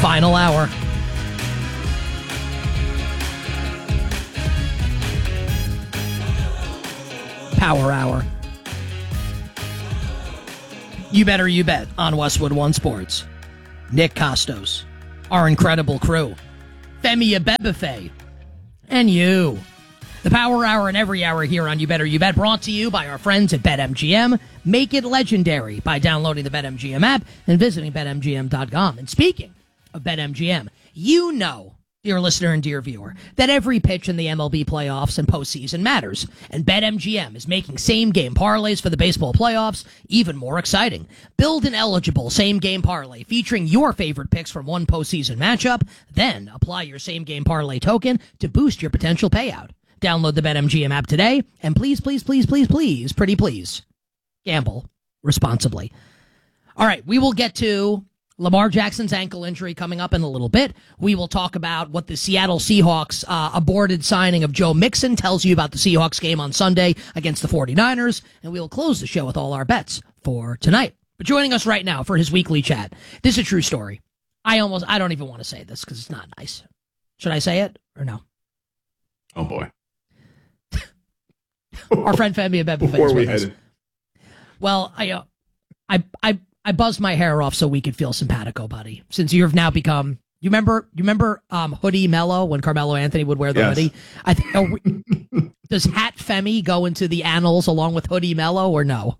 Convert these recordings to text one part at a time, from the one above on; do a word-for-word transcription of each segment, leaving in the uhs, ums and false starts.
Final hour. Power hour. You better you bet on Westwood One Sports. Nick Costos, our incredible crew, Femi Abebefe, and you. The Power Hour and every hour here on You Better You Bet, brought to you by our friends at BetMGM. Make it legendary by downloading the BetMGM app and visiting Bet M G M dot com. And speaking of BetMGM, you know, dear listener and dear viewer, that every pitch in the M L B playoffs and postseason matters. And BetMGM is making same-game parlays for the baseball playoffs even more exciting. Build an eligible same-game parlay featuring your favorite picks from one postseason matchup, then apply your same-game parlay token to boost your potential payout. Download the BetMGM app today, and please, please, please, please, please, pretty please, gamble responsibly. All right, we will get to Lamar Jackson's ankle injury coming up in a little bit. We will talk about what the Seattle Seahawks uh, aborted signing of Joe Mixon tells you about the Seahawks game on Sunday against the forty-niners, and we will close the show with all our bets for tonight. But joining us right now for his weekly chat, this is a true story. I almost, I don't even want to say this because it's not nice. Should I say it or no? Oh, boy. Our friend Femi Abebefe. Before we headed. Well, I, uh, I, I, I buzzed my hair off so we could feel simpatico, buddy. Since you've now become, you remember, you remember um, Hoodie Mello when Carmelo Anthony would wear the Yes. hoodie. I think. Are we, does Hat Femi go into the annals along with Hoodie Mello or no?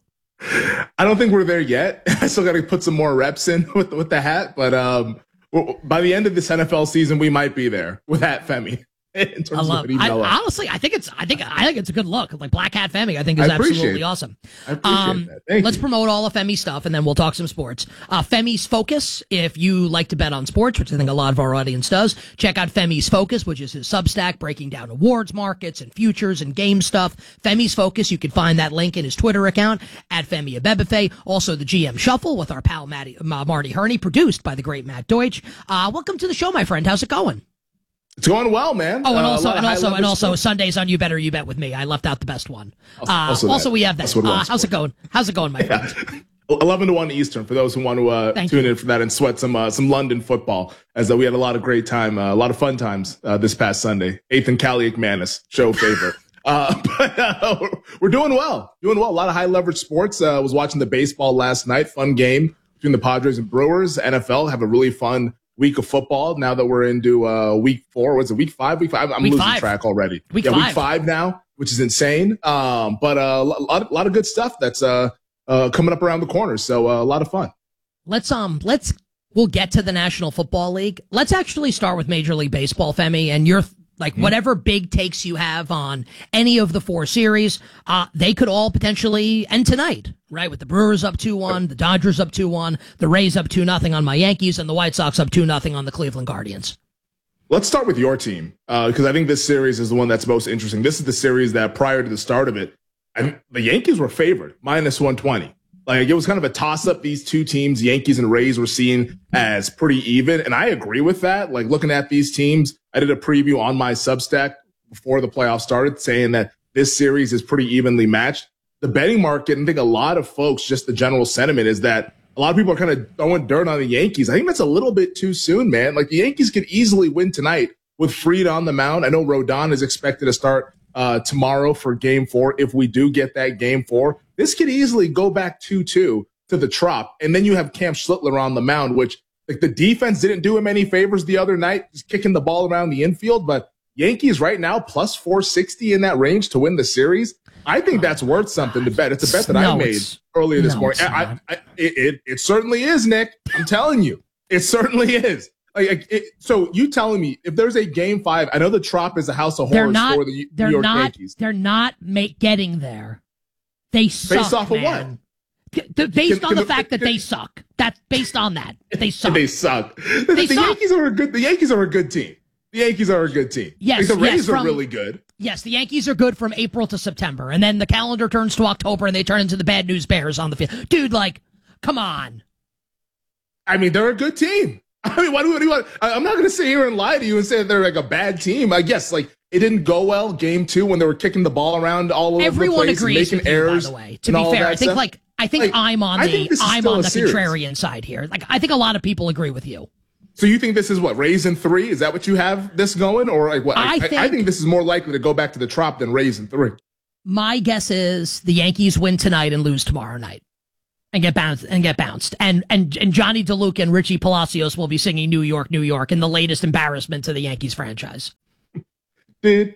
I don't think we're there yet. I still got to put some more reps in with with the hat, but um, by the end of this N F L season, we might be there with Hat Femi. In terms I love. of Hoodie I, Mello. honestly, I think it's. I think. I think it's a good look. Like Black Hat Femi, I think is I appreciate absolutely it. awesome. I appreciate Um, that. Thank let's you. promote all of Femi's stuff, and then we'll talk some sports. Uh, Femi's Focus, if you like to bet on sports, which I think a lot of our audience does, check out Femi's Focus, which is his Substack, breaking down awards markets and futures and game stuff. Femi's Focus, you can find that link in his Twitter account, at Femi Abebefe. Also, the G M Shuffle with our pal Matty, uh, Marty Herney, produced by the great Matt Deutsch. Uh, welcome to the show, my friend. How's it going? It's going well, man. Oh, and Uh, a also, lot of and also, and high-level also, stuff. Sundays on You Better You Bet with me. I left out the best one. Also- Uh, also also, that. we have that. That's what it Uh, was how's for. it going? How's it going, my friend? eleven to one Eastern for those who want to uh, Thank tune you. in for that and sweat some uh, some London football, as uh, we had a lot of great time, uh, a lot of fun times uh, this past Sunday. Eighth and Cali McManus, show favorite. uh, but uh, we're doing well, doing well. A lot of high leverage sports. Uh, was watching the baseball last night. Fun game between the Padres and Brewers. N F L have a really fun week of football now that we're into uh, week four. What's it, week five? Week five? I'm Week losing five. track already. Week yeah, five. week five now, which is insane. Um, but uh, a lot, a lot of good stuff that's uh, uh, coming up around the corner. So uh, a lot of fun. Let's um, let's we'll get to the National Football League. Let's actually start with Major League Baseball, Femi, and your like whatever big takes you have on any of the four series. Uh, they could all potentially end tonight, right? With the Brewers up two one, the Dodgers up two one, the Rays up two nothing on my Yankees, and the White Sox up two nothing on the Cleveland Guardians. Let's start with your team because I think this series is the one that's most interesting. This is the series that prior to the start of it, I mean, the Yankees were favored, minus one twenty. Like it was kind of a toss-up. These two teams, Yankees and Rays, were seen as pretty even, and I agree with that. Like looking at these teams, I did a preview on my Substack before the playoffs started saying that this series is pretty evenly matched. The betting market, and I think a lot of folks, just the general sentiment is that a lot of people are kind of throwing dirt on the Yankees. I think that's a little bit too soon, man. Like the Yankees could easily win tonight with Fried on the mound. I know Rodon is expected to start uh, tomorrow for game four. If we do get that game four, this could easily go back two two to the Trop. And then you have Cam Schlittler on the mound, which like the defense didn't do him any favors the other night, just kicking the ball around the infield. But Yankees right now plus four sixty in that range to win the series. I think that's worth something to bet. It's a bet that No, I made it's- earlier this no, morning. it's I, not. I, it, it, it certainly is, Nick. I'm telling you, it certainly is. Like, it, so you telling me if there's a game five, I know the Trop is a house of They're horrors not. for the New They're York not. Yankees. They're not make, getting there. They suck. off of man. Th- th- Based Can- on can the the- fact that can- they suck. That's based on that. They suck. They suck. The, They the suck. Yankees are a good. The Yankees are a good team. The Yankees are a good team. Yes, like the Rays yes, are from- really good. Yes, the Yankees are good from April to September, and then the calendar turns to October, and they turn into the bad news bears on the field. Dude, like, come on. I mean, they're a good team. I mean, what do, what do you want? I, I'm not going to sit here and lie to you and say that they're like a bad team. I guess like it didn't go well game two when they were kicking the ball around all over Everyone the place agrees and with making you, errors. by the way. To and be all fair, that I think stuff. like I think Like, I'm on I the think this is I'm still on a the series. contrarian side here. Like I think a lot of people agree with you. So you think this is what, Rays in three? Is that what you have this going? Or like what? I, I, think, I think this is more likely to go back to the Trop than Rays in three. My guess is the Yankees win tonight and lose tomorrow night. And get bounced and get bounced. And and and Johnny DeLuca and Richie Palacios will be singing New York, New York in the latest embarrassment to the Yankees franchise. This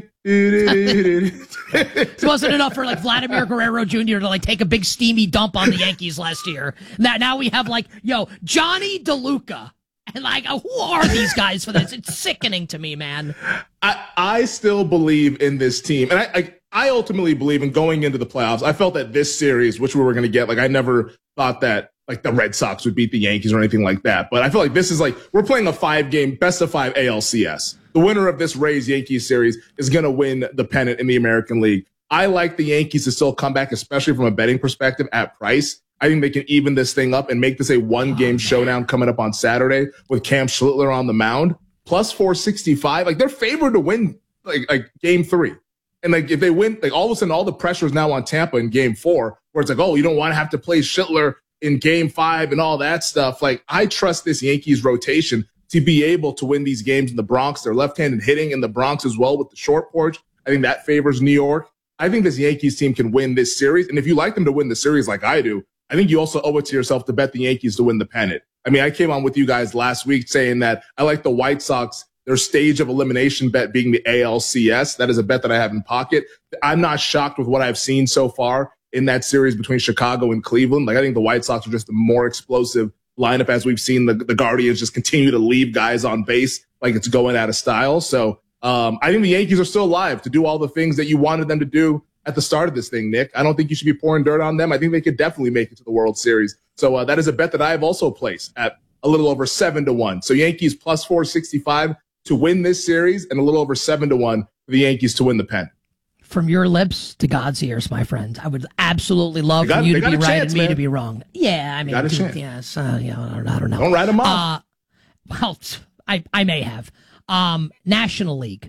wasn't enough for like Vladimir Guerrero Junior to like take a big steamy dump on the Yankees last year. Now, now we have like, yo, Johnny DeLuca. And like, who are these guys for this? It's sickening to me, man. I, I still believe in this team. And I, I, I ultimately believe in going into the playoffs. I felt that this series, which we were going to get, like I never thought that like the Red Sox would beat the Yankees or anything like that. But I feel like this is like, we're playing a five game, best of five A L C S. The winner of this Rays Yankees series is going to win the pennant in the American League. I like the Yankees to still come back, especially from a betting perspective at price. I think they can even this thing up and make this a one-game oh, showdown coming up on Saturday with Cam Schlittler on the mound. Plus four sixty-five. Like, they're favored to win, like, like game three. And, like, if they win, like, all of a sudden, all the pressure is now on Tampa in game four, where it's like, oh, you don't want to have to play Schlittler in game five and all that stuff. Like, I trust this Yankees rotation to be able to win these games in the Bronx. They're left-handed hitting in the Bronx as well with the short porch. I think that favors New York. I think this Yankees team can win this series. And if you like them to win the series like I do, I think you also owe it to yourself to bet the Yankees to win the pennant. I mean, I came on with you guys last week saying that I like the White Sox, their stage of elimination bet being the A L C S. That is a bet that I have in pocket. I'm not shocked with what I've seen so far in that series between Chicago and Cleveland. Like, I think the White Sox are just a more explosive lineup, as we've seen the, the Guardians just continue to leave guys on base like it's going out of style. So um, I think the Yankees are still alive to do all the things that you wanted them to do at the start of this thing, Nick. I don't think you should be pouring dirt on them. I think they could definitely make it to the World Series. So uh, that is a bet that I have also placed at a little over seven to one. So Yankees plus four sixty-five to win this series and a little over seven to one for the Yankees to win the pen. From your lips to God's ears, my friend. I would absolutely love got, for you to be right chance, and me man. to be wrong. Yeah, I mean, got a dude, chance. yes, uh, you know, I don't, I don't know. Don't write them off. Uh, well, I, I may have. Um, National League.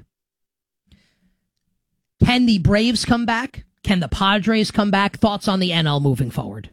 Can the Braves come back? Can the Padres come back? Thoughts on the N L moving forward?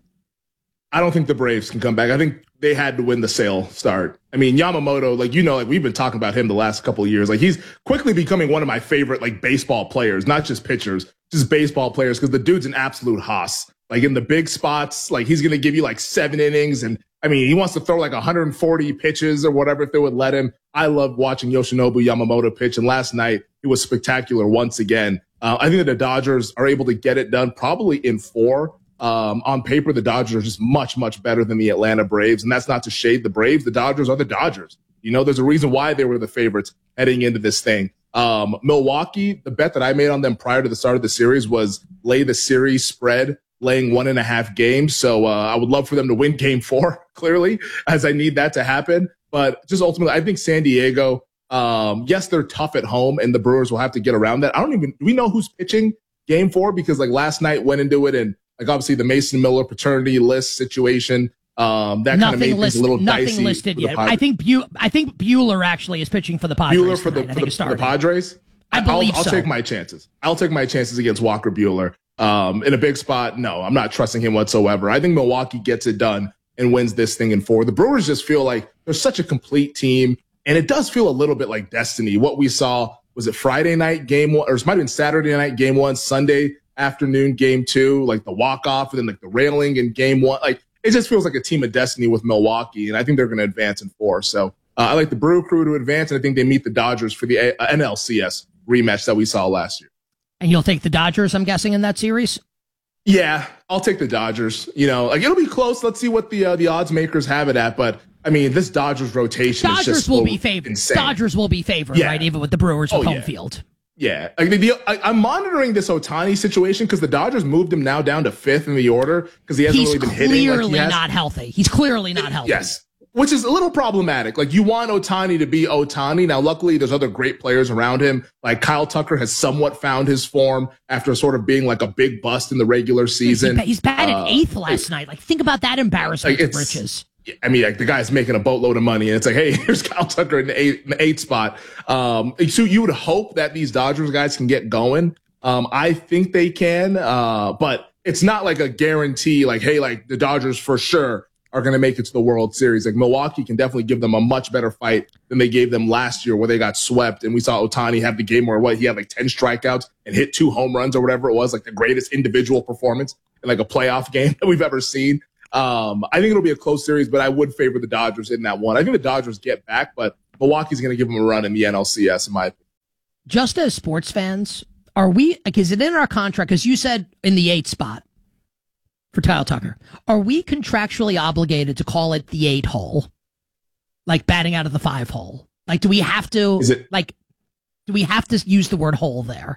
I don't think the Braves can come back. I think they had to win the sale start. I mean, Yamamoto, like, you know, like we've been talking about him the last couple of years. Like, he's quickly becoming one of my favorite, like, baseball players, not just pitchers, just baseball players, because the dude's an absolute hoss. Like, in the big spots, like, he's going to give you like seven innings. And I mean, he wants to throw like one hundred forty pitches or whatever if they would let him. I love watching Yoshinobu Yamamoto pitch. And last night, it was spectacular once again. Uh, I think that the Dodgers are able to get it done probably in four. Um, on paper, the Dodgers are just much, much better than the Atlanta Braves. And that's not to shade the Braves. The Dodgers are the Dodgers. You know, there's a reason why they were the favorites heading into this thing. Um, Milwaukee, the bet that I made on them prior to the start of the series was lay the series spread, laying one and a half games. So uh, I would love for them to win game four, clearly, as I need that to happen. But just ultimately, I think San Diego, um, yes, they're tough at home, and the Brewers will have to get around that. I don't even, do we know who's pitching game four? Because like last night went into it, and like obviously the Mason Miller paternity list situation, um, that kind of made listed, things a little nothing dicey. listed yet. I think Bu- I think Bueller actually is pitching for the Padres. Bueller for the, tonight. for the, for the Padres? I believe I'll, I'll so. take my chances. I'll take my chances against Walker Bueller. Um, in a big spot, no, I'm not trusting him whatsoever. I think Milwaukee gets it done and wins this thing in four. The Brewers just feel like they're such a complete team, and it does feel a little bit like destiny. What we saw, was it Friday night game one, or it might have been Saturday night game one, Sunday afternoon game two, like the walk-off, and then like the railing in game one. Like, it just feels like a team of destiny with Milwaukee, and I think they're going to advance in four. So uh, I like the Brew Crew to advance, and I think they meet the Dodgers for the a- uh, N L C S rematch that we saw last year. And you'll take the Dodgers, I'm guessing, in that series? Yeah, I'll take the Dodgers. You know, like, it'll be close. Let's see what the uh, the odds makers have it at. But I mean, this Dodgers rotation Dodgers is just will so be favored. insane. Dodgers will be favored, yeah. right? Even with the Brewers with oh, home yeah. field. Yeah, like the, the, I, I'm monitoring this Ohtani situation because the Dodgers moved him now down to fifth in the order because he hasn't He's really been hitting. He's clearly like he not healthy. He's clearly not healthy. Yes. Which is a little problematic. Like, you want Ohtani to be Ohtani. Now, luckily, there's other great players around him. Like, Kyle Tucker has somewhat found his form after sort of being like a big bust in the regular season. He's batted uh, eighth last night. Like, think about that embarrassment like of riches. I mean, like, the guy's making a boatload of money, and it's like, hey, here's Kyle Tucker in the eight, in the eighth spot. Um, so you would hope that these Dodgers guys can get going. Um, I think they can, uh, but it's not like a guarantee. Like, hey, like the Dodgers for sure are going to make it to the World Series. Like Milwaukee can definitely give them a much better fight than they gave them last year where they got swept. And we saw Ohtani have the game where what he had like ten strikeouts and hit two home runs or whatever it was, like the greatest individual performance in like a playoff game that we've ever seen. Um, I think it'll be a close series, but I would favor the Dodgers in that one. I think the Dodgers get back, but Milwaukee's going to give them a run in the N L C S in my opinion. Just as sports fans, are we, like, is it in our contract? Because you said in the eight spot for Kyle Tucker, are we contractually obligated to call it the eight hole? Like batting out of the five hole? Like, do we have to, Is it, like, do we have to use the word hole there?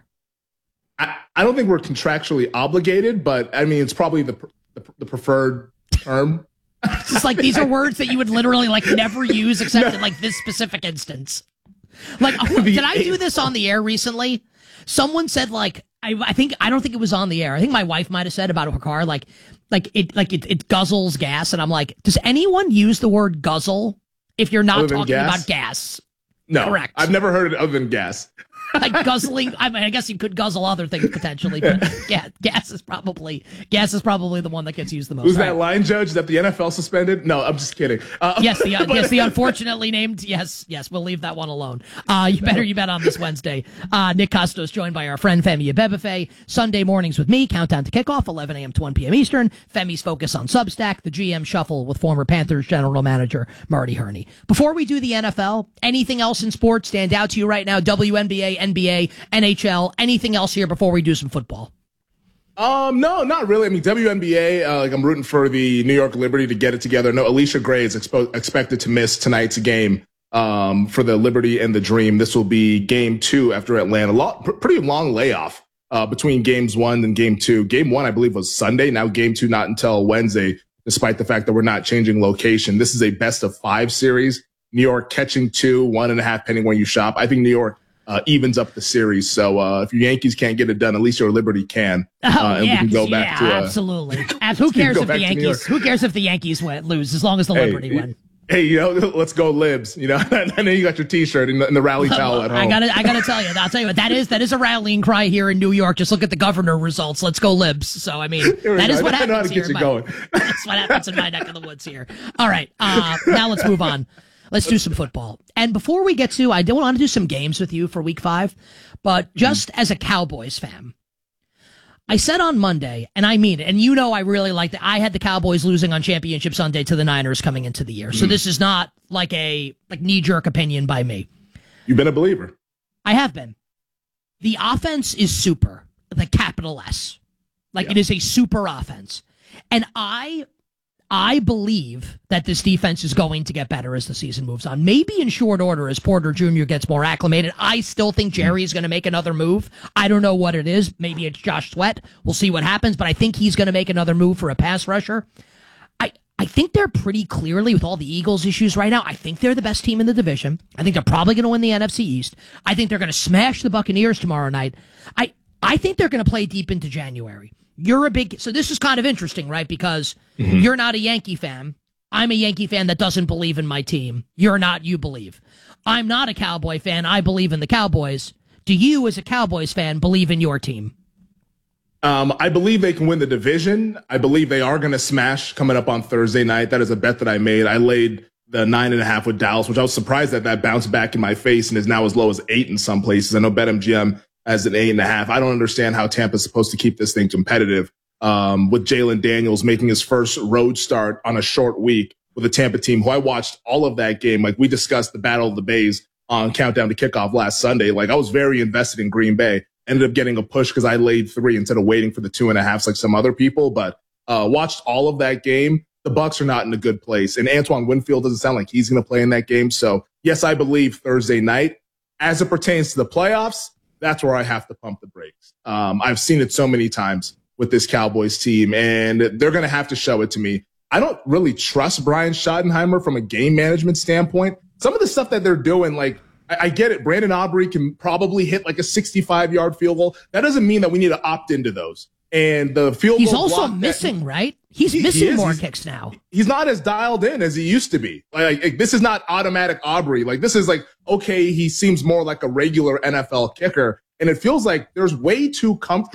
I, I don't think we're contractually obligated, but I mean, it's probably the, the, the preferred term. It's just like, these are words that you would literally like never use except no. in like this specific instance. Like, oh, did I do this on the air recently? Someone said like, I, I think, I don't think it was on the air. I think my wife might have said about her car, like, like it, like it, it guzzles gas. And I'm like, does anyone use the word guzzle if you're not talking gas? about gas? No, correct. I've never heard it other than gas. Like guzzling. I mean, I guess you could guzzle other things potentially, but yeah, gas is probably gas is probably the one that gets used the most. Who's right? that line judge that the N F L suspended? No, I'm just kidding. Uh, yes, the uh, yes the unfortunately named. Yes, yes, we'll leave that one alone. Uh, you better you bet on this Wednesday. Uh, Nick Costos joined by our friend Femi Abebefe. Sunday mornings with me. Countdown to kickoff, eleven a.m. to one p.m. Eastern. Femi's focus on Substack. The G M shuffle with former Panthers general manager Marty Herney. Before we do the N F L, anything else in sports stand out to you right now? W N B A, N B A. N H L, anything else here before we do some football? Um, no, not really. I mean, W N B A, uh, like I'm rooting for the New York Liberty to get it together. No, Alicia Gray is expo- expected to miss tonight's game um, for the Liberty and the Dream. This will be game two after Atlanta. Lo- pr- pretty long layoff uh, between games one and game two. Game one, I believe, was Sunday. Now game two, not until Wednesday, despite the fact that we're not changing location. This is a best of five series. New York catching two, one and a half, depending where you shop. I think New York Uh, evens up the series. So uh, if your Yankees can't get it done, at least your Liberty can. Oh, uh, and yeah, we can go back yeah, to uh, absolutely. As, who cares if the Yankees? Who cares if the Yankees win, lose? As long as the hey, Liberty win. Hey, you know, let's go Libs. You know, and then you got your T-shirt and the, and the rally towel at home. I gotta, I gotta tell you, I'll tell you what that is. That is a rallying cry here in New York. Just look at the governor results. Let's go Libs. So I mean, that is what I know how happens to here. Get you my, going. That's what happens in my neck of the woods here. All right, uh, now let's move on. Let's do some football. And before we get to, I don't want to do some games with you for week five, but just mm-hmm. as a Cowboys fan, I said on Monday, and I mean it, and you know I really like that. I had the Cowboys losing on Championship Sunday to the Niners coming into the year. Mm-hmm. So this is not like a like knee-jerk opinion by me. You've been a believer. I have been. The offense is super, the capital S. Like yeah. It is a super offense. And I... I believe that this defense is going to get better as the season moves on. Maybe in short order as Porter Junior gets more acclimated. I still think Jerry is going to make another move. I don't know what it is. Maybe it's Josh Sweat. We'll see what happens, but I think he's going to make another move for a pass rusher. I, I think they're pretty clearly, with all the Eagles issues right now, I think they're the best team in the division. I think they're probably going to win the N F C East. I think they're going to smash the Buccaneers tomorrow night. I, I think they're going to play deep into January. You're a big, so this is kind of interesting, right? Because mm-hmm. you're not a Yankee fan. I'm a Yankee fan that doesn't believe in my team. You're not, you believe. I'm not a Cowboy fan. I believe in the Cowboys. Do you, as a Cowboys fan, believe in your team? Um, I believe they can win the division. I believe they are going to smash coming up on Thursday night. That is a bet that I made. I laid the nine and a half with Dallas, which I was surprised that that bounced back in my face and is now as low as eight in some places. I know BetMGM as an eight and a half. I don't understand how Tampa's supposed to keep this thing competitive um, with Jalen Daniels making his first road start on a short week with a Tampa team who I watched all of that game. Like we discussed the Battle of the Bays on Countdown to Kickoff last Sunday. Like I was very invested in Green Bay. Ended up getting a push because I laid three instead of waiting for the two and a halves like some other people. But uh, watched all of that game. The Bucs are not in a good place. And Antoine Winfield doesn't sound like he's going to play in that game. So yes, I believe Thursday night. As it pertains to the playoffs, that's where I have to pump the brakes. Um, I've seen it so many times with this Cowboys team, and they're going to have to show it to me. I don't really trust Brian Schottenheimer from a game management standpoint. Some of the stuff that they're doing, like, I, I get it. Brandon Aubrey can probably hit like a sixty-five yard field goal. That doesn't mean that we need to opt into those. And the field He's goal also missing, that, right? He's he, missing he more he's, kicks now. He's not as dialed in as he used to be. Like, like this is not automatic Aubrey. Like this is like, okay, he seems more like a regular N F L kicker. And it feels like there's way too comfortable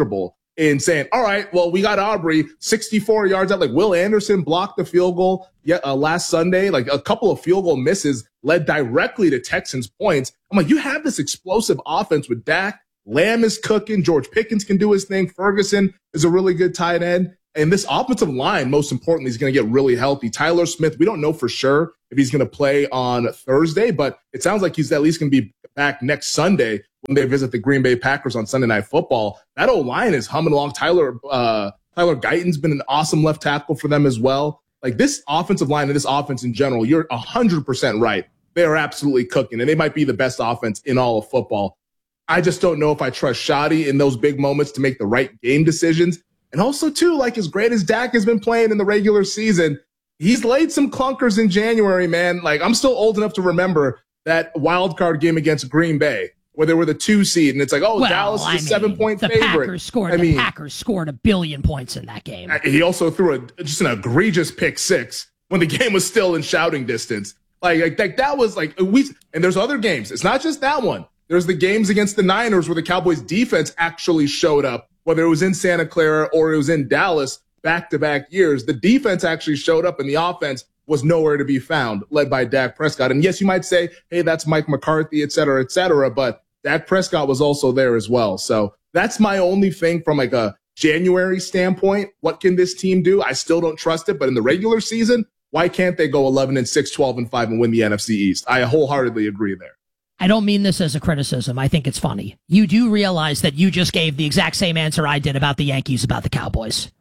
in saying, all right, well, we got Aubrey sixty-four yards out. Like Will Anderson blocked the field goal yet, uh, last Sunday. Like a couple of field goal misses led directly to Texans points. I'm like, you have this explosive offense with Dak. Lamb is cooking. George Pickens can do his thing. Ferguson is a really good tight end. And this offensive line, most importantly, is going to get really healthy. Tyler Smith, we don't know for sure if he's going to play on Thursday, but it sounds like he's at least going to be back next Sunday when they visit the Green Bay Packers on Sunday Night Football. That O-line is humming along. Tyler uh, Tyler Guyton's been an awesome left tackle for them as well. Like this offensive line and this offense in general, you're one hundred percent right. They are absolutely cooking, and they might be the best offense in all of football. I just don't know if I trust Shoddy in those big moments to make the right game decisions. And also, too, like as great as Dak has been playing in the regular season, he's laid some clunkers in January, man. Like I'm still old enough to remember that wild card game against Green Bay where they were the two seed, and it's like, oh, well, Dallas is I a mean, seven point the favorite. Packers scored. I the mean, Packers scored a billion points in that game. He also threw a just an egregious pick six when the game was still in shouting distance. Like, like, like that was like we. And there's other games. It's not just that one. There's the games against the Niners where the Cowboys defense actually showed up, whether it was in Santa Clara or it was in Dallas back-to-back years. The defense actually showed up and the offense was nowhere to be found, led by Dak Prescott. And yes, you might say, hey, that's Mike McCarthy, et cetera, et cetera, but Dak Prescott was also there as well. So that's my only thing from like a January standpoint. What can this team do? I still don't trust it, but in the regular season, why can't they go eleven and six, twelve and five and win the N F C East? I wholeheartedly agree there. I don't mean this as a criticism. I think it's funny. You do realize that you just gave the exact same answer I did about the Yankees, about the Cowboys.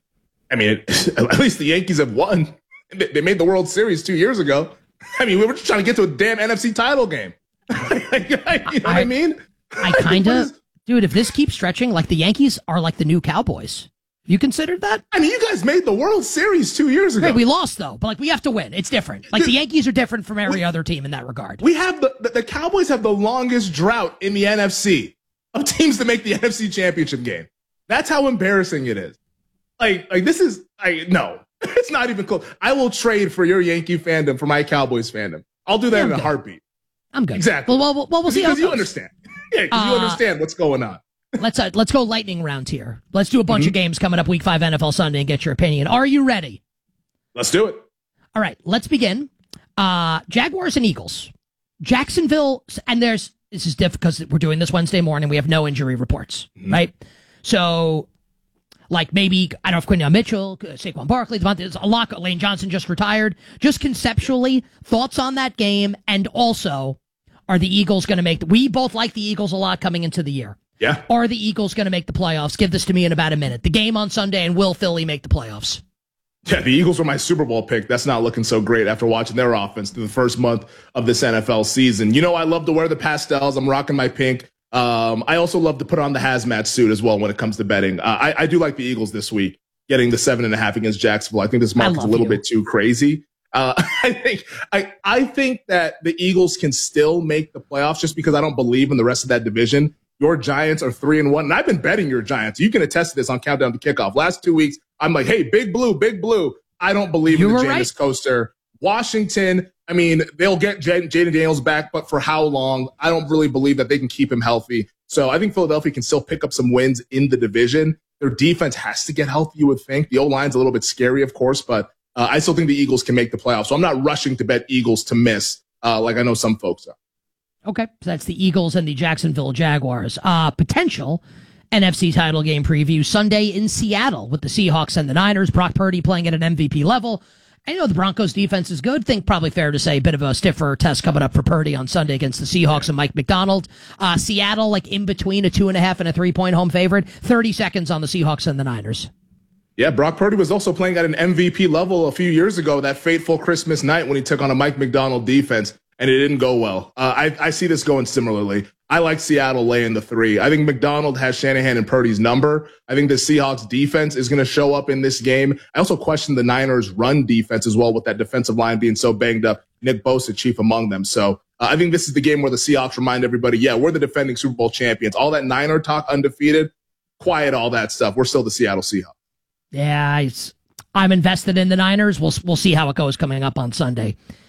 I mean, at least the Yankees have won. They made the World Series two years ago. I mean, we were just trying to get to a damn N F C title game. You know what I, I mean? I kind of, dude, if this keeps stretching, like the Yankees are like the new Cowboys. You considered that? I mean, you guys made the World Series two years ago. Hey, we lost, though. But, like, we have to win. It's different. Like, the Yankees are different from every we, other team in that regard. We have the, the, the Cowboys have the longest drought in the N F C of teams to make the N F C championship game. That's how embarrassing it is. Like, like this is, I no, it's not even close. I will trade for your Yankee fandom for my Cowboys fandom. I'll do that yeah, in a good. heartbeat. I'm good. Exactly. Well, well, well we'll see how it goes. Because you understand. Yeah, because uh, you understand what's going on. Let's uh, let's go lightning round here. Let's do a bunch mm-hmm. of games coming up week five N F L Sunday and get your opinion. Are you ready? Let's do it. All right, let's begin. Uh, Jaguars and Eagles. Jacksonville, and there's, this is difficult because we're doing this Wednesday morning. We have no injury reports, mm-hmm. right? So, like maybe, I don't know if Quinyon Mitchell, Saquon Barkley, there's a lot. Lane Johnson just retired. Just conceptually, thoughts on that game, and also, are the Eagles going to make, the, we both like the Eagles a lot coming into the year. Yeah. Are the Eagles going to make the playoffs? Give this to me in about a minute. The game on Sunday, and will Philly make the playoffs? Yeah, the Eagles were my Super Bowl pick. That's not looking so great after watching their offense through the first month of this N F L season. You know, I love to wear the pastels. I'm rocking my pink. Um, I also love to put on the hazmat suit as well when it comes to betting. Uh, I, I do like the Eagles this week, getting the seven and a half against Jacksonville. I think this market's a little you. bit too crazy. Uh, I think I, I think that the Eagles can still make the playoffs just because I don't believe in the rest of that division. Your Giants are three and one, and I've been betting your Giants. You can attest to this on Countdown to Kickoff. Last two weeks, I'm like, hey, Big Blue, Big Blue. I don't believe you in the Jameis right. Coaster. Washington, I mean, they'll get J- Jaden Daniels back, but for how long? I don't really believe that they can keep him healthy. So I think Philadelphia can still pick up some wins in the division. Their defense has to get healthy, you would think. The O-line's a little bit scary, of course, but uh, I still think the Eagles can make the playoffs. So I'm not rushing to bet Eagles to miss uh, like I know some folks are. Okay, so that's the Eagles and the Jacksonville Jaguars. Uh, potential N F C title game preview Sunday in Seattle with the Seahawks and the Niners. Brock Purdy playing at an M V P level. I know the Broncos defense is good. Think probably fair to say a bit of a stiffer test coming up for Purdy on Sunday against the Seahawks and Mike McDonald. Uh, Seattle, like in between a two and a half and a three point home favorite. thirty seconds on the Seahawks and the Niners. Yeah, Brock Purdy was also playing at an M V P level a few years ago, that fateful Christmas night when he took on a Mike McDonald defense. And it didn't go well. Uh, I, I see this going similarly. I like Seattle laying the three. I think McDonald has Shanahan and Purdy's number. I think the Seahawks defense is going to show up in this game. I also question the Niners run defense as well with that defensive line being so banged up. Nick Bosa chief among them. So uh, I think this is the game where the Seahawks remind everybody, yeah, we're the defending Super Bowl champions. All that Niner talk, undefeated, quiet all that stuff. We're still the Seattle Seahawks. Yeah, it's, I'm invested in the Niners. We'll, we'll see how it goes coming up on Sunday.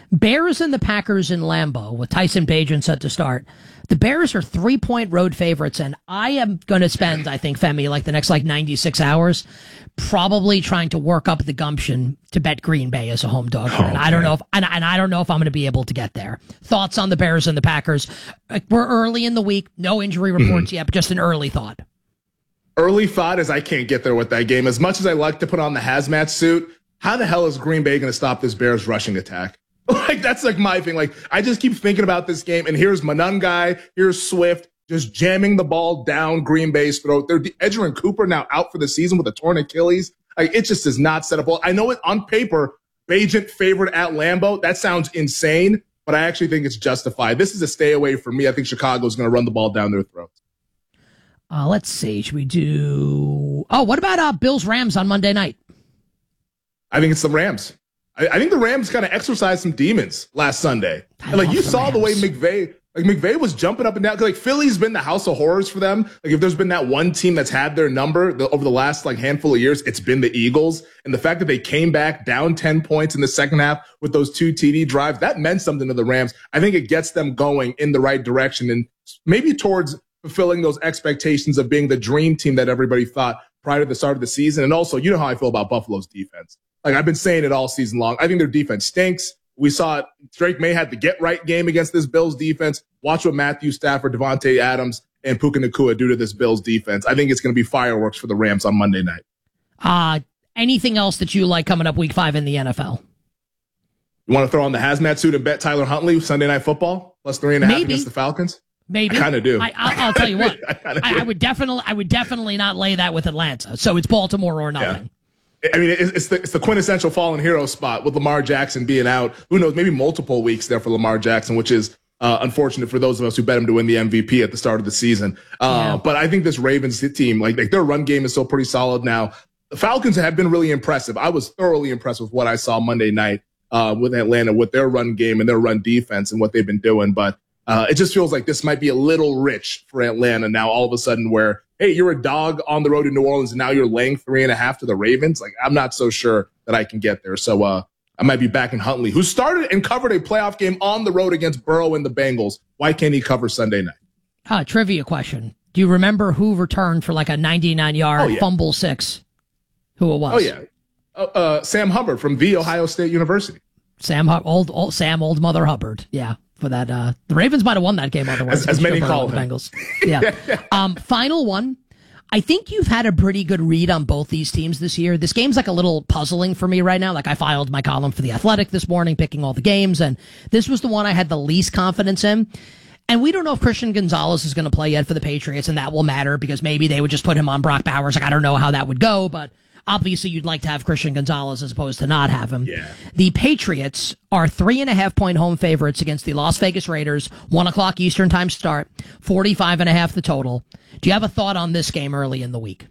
Bears and the Packers in Lambeau with Tyson Bagent set to start. The Bears are three-point road favorites, and I am going to spend, I think, Femi, like the next like ninety-six hours probably trying to work up the gumption to bet Green Bay as a home dog. Oh, and I don't know if and, and I don't know if I'm going to be able to get there. Thoughts on the Bears and the Packers? We're early in the week, no injury reports mm-hmm. yet, but just an early thought. Early thought is I can't get there with that game. As much as I like to put on the hazmat suit, how the hell is Green Bay going to stop this Bears rushing attack? Like, that's like my thing. Like, I just keep thinking about this game, and here's Monangai, here's Swift, just jamming the ball down Green Bay's throat. They're Edgerrin Cooper now out for the season with a torn Achilles. Like, it just is not set up well. I know it on paper, Bagent favored at Lambeau. That sounds insane, but I actually think it's justified. This is a stay away for me. I think Chicago's going to run the ball down their throats. Uh, let's see. Should we do? Oh, what about uh, Bills Rams on Monday night? I think it's the Rams. I, I think the Rams kind of exercised some demons last Sunday. And like you the saw Rams. The way McVay, like McVay was jumping up and down. Like Philly's been the house of horrors for them. Like if there's been that one team that's had their number the, over the last like handful of years, it's been the Eagles. And the fact that they came back down ten points in the second half with those two T D drives, that meant something to the Rams. I think it gets them going in the right direction and maybe towards fulfilling those expectations of being the dream team that everybody thought prior to the start of the season. And also, you know how I feel about Buffalo's defense. Like I've been saying it all season long. I think their defense stinks. We saw it. Drake May had the get right game against this Bills defense. Watch what Matthew Stafford, Devontae Adams, and Puka Nacua do to this Bills defense. I think it's going to be fireworks for the Rams on Monday night. Uh, anything else that you like coming up week five in the N F L? You want to throw on the hazmat suit and bet Tyler Huntley Sunday Night Football plus three and a half Maybe. against the Falcons? Maybe. I kind of do. I, I, I'll tell you what. I, I, I would definitely, I would definitely not lay that with Atlanta. So it's Baltimore or nothing. Yeah. I mean, it's the, it's the quintessential fallen hero spot with Lamar Jackson being out. Who knows, maybe multiple weeks there for Lamar Jackson, which is uh, unfortunate for those of us who bet him to win the M V P at the start of the season. Uh, yeah. But I think this Ravens team, like, like their run game is still pretty solid now. The Falcons have been really impressive. I was thoroughly impressed with what I saw Monday night uh, with Atlanta, with their run game and their run defense and what they've been doing. But uh, it just feels like this might be a little rich for Atlanta now all of a sudden where, hey, you're a dog on the road in New Orleans, and now you're laying three and a half to the Ravens. Like, I'm not so sure that I can get there. So uh, I might be backing Huntley, who started and covered a playoff game on the road against Burrow and the Bengals. Why can't he cover Sunday night? Uh, trivia question. Do you remember who returned for like a ninety-nine yard oh, yeah. fumble six? Who it was? Oh, yeah. Uh, uh, Sam Hubbard from The Ohio State University. Sam, old, old Sam, old Mother Hubbard. Yeah. For that, uh, the Ravens might have won that game otherwise. As, as many call the Bengals. Yeah. um, final one. I think you've had a pretty good read on both these teams this year. This game's like a little puzzling for me right now. Like I filed my column for The Athletic this morning, picking all the games, and this was the one I had the least confidence in. And we don't know if Christian Gonzalez is going to play yet for the Patriots, and that will matter because maybe they would just put him on Brock Bowers. Like I don't know how that would go, but obviously you'd like to have Christian Gonzalez as opposed to not have him. Yeah. The Patriots are three and a half point home favorites against the Las Vegas Raiders. One o'clock Eastern time start. forty-five and a half the total. Do you have a thought on this game early in the week?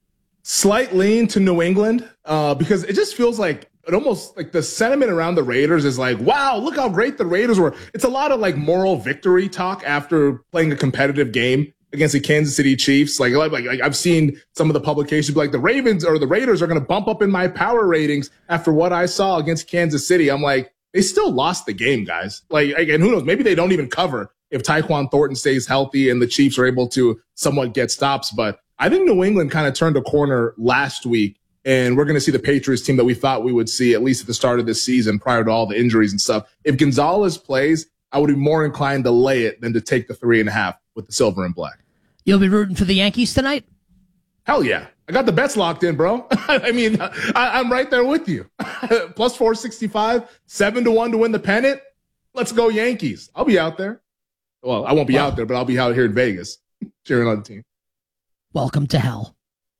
Slight lean to New England uh, because it just feels like it almost like the sentiment around the Raiders is like, wow, look how great the Raiders were. It's a lot of like moral victory talk after playing a competitive game against the Kansas City Chiefs. Like, like, like I've seen some of the publications be like the Ravens or the Raiders are going to bump up in my power ratings after what I saw against Kansas City. I'm like, they still lost the game, guys. Like, and who knows? Maybe they don't even cover if Tyquan Thornton stays healthy and the Chiefs are able to somewhat get stops. But I think New England kind of turned a corner last week, and we're going to see the Patriots team that we thought we would see at least at the start of this season prior to all the injuries and stuff. If Gonzalez plays, I would be more inclined to lay it than to take the three and a half with the silver and black. You'll be rooting for the Yankees tonight? Hell yeah. I got the bets locked in, bro. I mean, I, I'm right there with you. Plus four sixty-five, seven to one to win the pennant. Let's go Yankees. I'll be out there. Well, I won't be wow. out there, but I'll be out here in Vegas cheering on the team. Welcome to hell.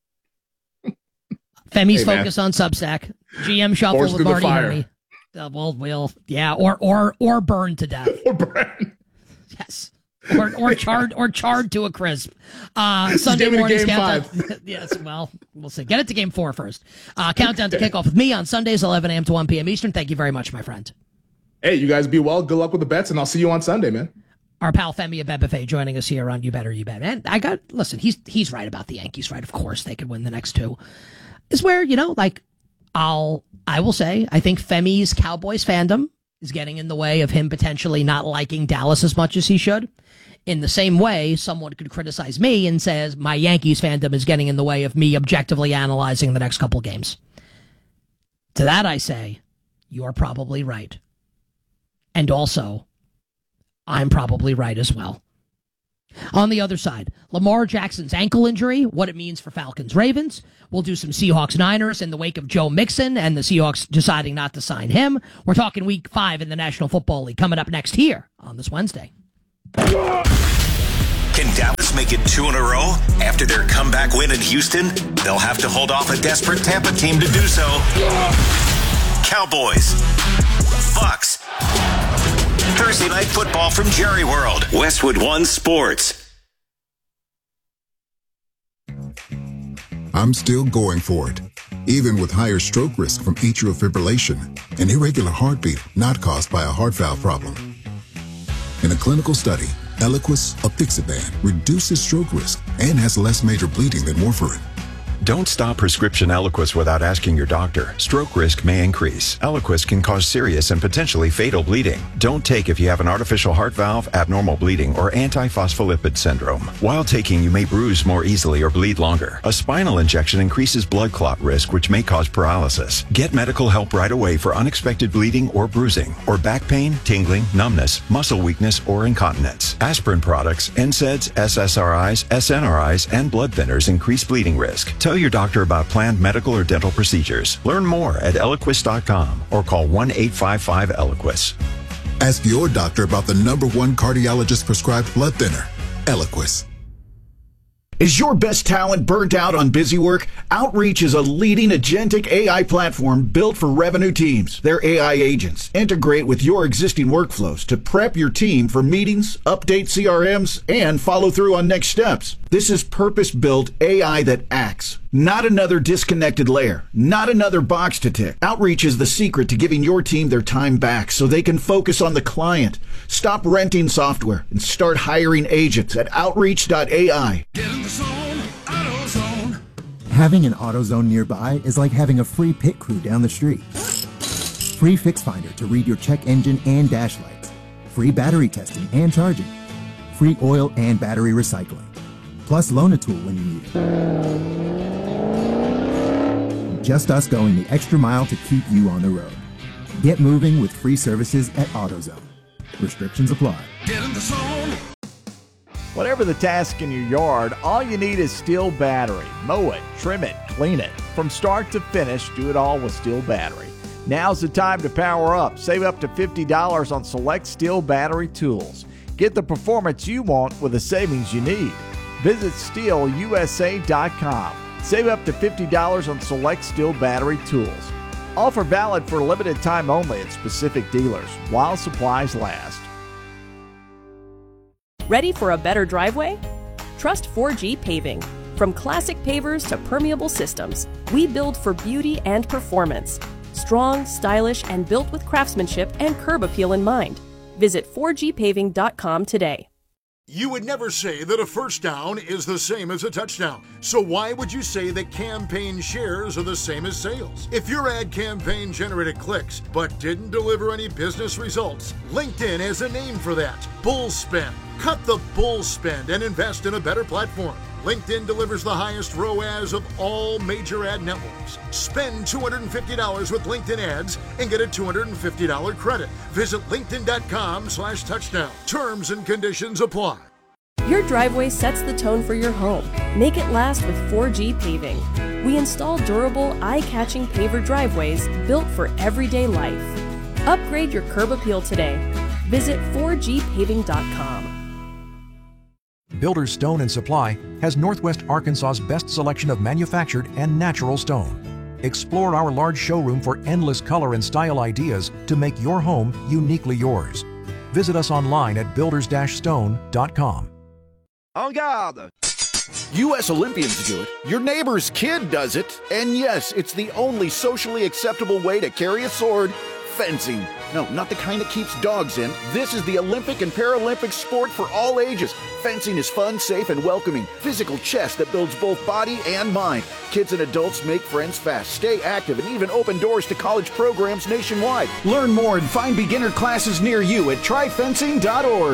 Femi's hey, focus on Substack. G M shuffle Forced with Marty Herney. Uh, well, we'll, yeah, or or or burn to death. Or burn. Yes. Or or charred or charred to a crisp. Uh, Sunday morning's countdown. Yes, well, we'll see. Get it to game four first. Uh, countdown to kickoff with me on Sundays, eleven a.m. to one p.m. Eastern. Thank you very much, my friend. Hey, you guys be well. Good luck with the bets, and I'll see you on Sunday, man. Our pal Femi Abebefe joining us here on You Better You Bet. And I got, listen, he's he's right about the Yankees, right? Of course, they could win the next two. Is where, you know, like, I'll, I will say, I think Femi's Cowboys fandom is getting in the way of him potentially not liking Dallas as much as he should. In the same way, someone could criticize me and says my Yankees fandom is getting in the way of me objectively analyzing the next couple games. To that I say, you are probably right. And also, I'm probably right as well. On the other side, Lamar Jackson's ankle injury, what it means for Falcons-Ravens. We'll do some Seahawks-Niners in the wake of Joe Mixon and the Seahawks deciding not to sign him. We're talking week five in the National Football League coming up next here on this Wednesday. Can Dallas make it two in a row after their comeback win in Houston? They'll have to hold off a desperate Tampa team to do so. Cowboys. Bucks. Thursday Night Football from Jerry World. Westwood One Sports. I'm still going for it, even with higher stroke risk from atrial fibrillation, an irregular heartbeat not caused by a heart valve problem. In a clinical study, Eliquis apixaban reduces stroke risk and has less major bleeding than warfarin. Don't stop prescription Eliquis without asking your doctor. Stroke risk may increase. Eliquis can cause serious and potentially fatal bleeding. Don't take if you have an artificial heart valve, abnormal bleeding, or antiphospholipid syndrome. While taking, you may bruise more easily or bleed longer. A spinal injection increases blood clot risk, which may cause paralysis. Get medical help right away for unexpected bleeding or bruising, or back pain, tingling, numbness, muscle weakness, or incontinence. Aspirin products, N SAIDs, S S R Is, S N R Is, and blood thinners increase bleeding risk. Tell your doctor about planned medical or dental procedures. Learn more at Eliquis dot com or call one eight five five Eliquis. Ask your doctor about the number one cardiologist prescribed blood thinner, Eliquis. Is your best talent burnt out on busy work? Outreach is a leading agentic A I platform built for revenue teams. Their A I agents integrate with your existing workflows to prep your team for meetings, update C R Ms, and follow through on next steps. This is purpose-built A I that acts, not another disconnected layer, not another box to tick. Outreach is the secret to giving your team their time back so they can focus on the client. Stop renting software and start hiring agents at outreach dot A I. Get in the zone, AutoZone. Having an AutoZone nearby is like having a free pit crew down the street. Free Fix Finder to read your check engine and dash lights. Free battery testing and charging. Free oil and battery recycling. Plus loan a tool when you need it. Just us going the extra mile to keep you on the road. Get moving with free services at AutoZone. Restrictions apply. Get in the zone. Whatever the task in your yard, all you need is Steel Battery. Mow it, trim it, clean it. From start to finish, do it all with Steel Battery. Now's the time to power up. Save up to fifty dollars on select Steel Battery tools. Get the performance you want with the savings you need. Visit steel U S A dot com. Save up to fifty dollars on select Steel Battery tools. Offer valid for a limited time only at specific dealers while supplies last. Ready for a better driveway? Trust four G Paving. From classic pavers to permeable systems, we build for beauty and performance. Strong, stylish, and built with craftsmanship and curb appeal in mind. Visit four G paving dot com today. You would never say that a first down is the same as a touchdown. So why would you say that campaign shares are the same as sales? If your ad campaign generated clicks but didn't deliver any business results, LinkedIn has a name for that: bull spend. Cut the bull spend and invest in a better platform. LinkedIn delivers the highest R O A S of all major ad networks. Spend two hundred fifty dollars with LinkedIn ads and get a two hundred fifty dollars credit. Visit linkedin dot com slash touchdown. Terms and conditions apply. Your driveway sets the tone for your home. Make it last with four G Paving. We install durable, eye-catching paver driveways built for everyday life. Upgrade your curb appeal today. Visit four G paving dot com. Builders Stone and Supply has Northwest Arkansas's best selection of manufactured and natural stone. Explore our large showroom for endless color and style ideas to make your home uniquely yours. Visit us online at builders stone dot com. En garde! U S Olympians do it, your neighbor's kid does it, and yes, it's the only socially acceptable way to carry a sword fencing. No, not the kind that keeps dogs in. This is the Olympic and Paralympic sport for all ages. Fencing is fun, safe, and welcoming. Physical chess that builds both body and mind. Kids and adults make friends fast, stay active, and even open doors to college programs nationwide. Learn more and find beginner classes near you at try fencing dot org.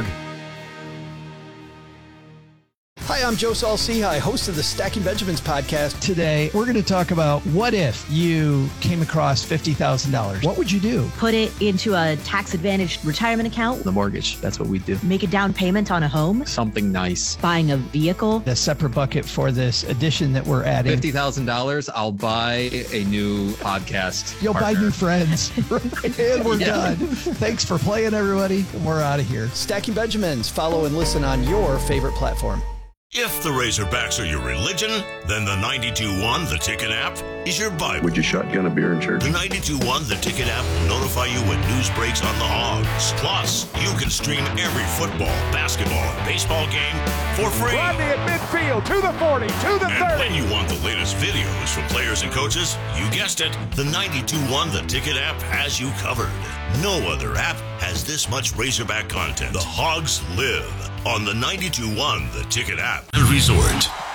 Hi, I'm Joe Saul-Sehy, host of the Stacking Benjamins podcast. Today, we're going to talk about what if you came across fifty thousand dollars. What would you do? Put it into a tax-advantaged retirement account. The mortgage, that's what we do. Make a down payment on a home. Something nice. Buying a vehicle. A separate bucket for this addition that we're adding. fifty thousand dollars, I'll buy a new podcast You'll partner. buy new friends. And we're Yeah. done. Thanks for playing, everybody. We're out of here. Stacking Benjamins. Follow and listen on your favorite platform. If the Razorbacks are your religion, then the ninety-two one The Ticket app is your Bible. Would you shotgun a beer in church? The ninety-two one The Ticket app will notify you when news breaks on the Hogs. Plus, you can stream every football, basketball, and baseball game for free. Rodney at midfield, to the forty, to the and thirty. when you want the latest videos from players and coaches, you guessed it, the ninety-two one The Ticket app has you covered. No other app has this much Razorback content. The Hogs live on the ninety-two one The Ticket app. Resort.